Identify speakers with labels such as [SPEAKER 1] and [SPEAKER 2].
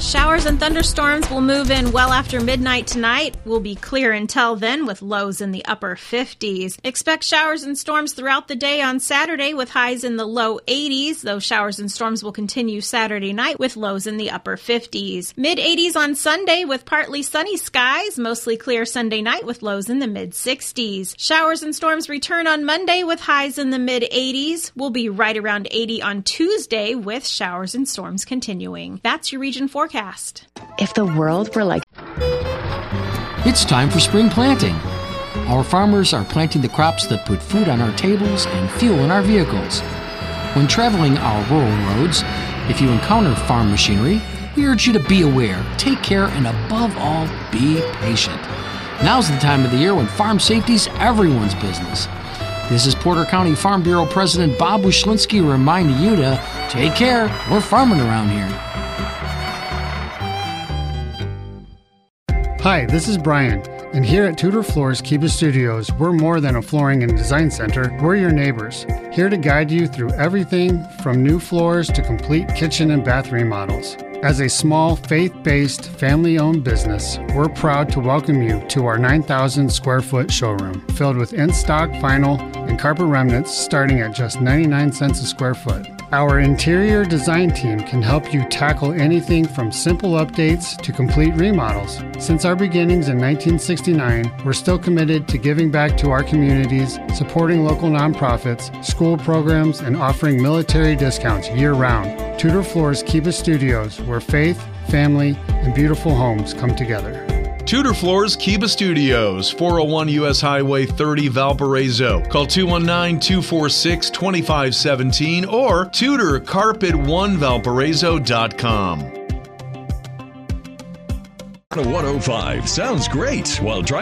[SPEAKER 1] Showers and thunderstorms will move in well after midnight tonight. We'll be clear until then with lows in the upper 50s. Expect showers and storms throughout the day on Saturday with highs in the low 80s. Those showers and storms will continue Saturday night with lows in the upper 50s. Mid-80s on Sunday with partly sunny skies. Mostly clear Sunday night with lows in the mid-60s. Showers and storms return on Monday with highs in the mid-80s. We'll be right around 80 on Tuesday with showers and storms continuing. That's your region forecast.
[SPEAKER 2] If the world were like...
[SPEAKER 3] It's time for spring planting. Our farmers are planting the crops that put food on our tables and fuel in our vehicles. When traveling our rural roads, if you encounter farm machinery, we urge you to be aware, take care, and above all, be patient. Now's the time of the year when farm safety's everyone's business. This is Porter County Farm Bureau President Bob Wyszynski reminding you to take care. We're farming around here.
[SPEAKER 4] Hi, this is Brian, and here at Tudor Floors Kiva Studios, we're more than a flooring and design center. We're your neighbors, here to guide you through everything from new floors to complete kitchen and bath remodels. As a small, faith-based, family-owned business, we're proud to welcome you to our 9,000 square foot showroom, filled with in-stock vinyl and carpet remnants starting at just 99 cents a square foot. Our interior design team can help you tackle anything from simple updates to complete remodels. Since our beginnings in 1969, we're still committed to giving back to our communities, supporting local nonprofits, school programs, and offering military discounts year-round. Tudor Floors Kiva Studios, where faith, family, and beautiful homes come together.
[SPEAKER 5] Tudor Floors Kiva Studios, 401 U.S. Highway 30, Valparaiso. Call 219-246-2517 or TudorCarpet1Valparaiso.com.
[SPEAKER 6] 105 sounds great while driving.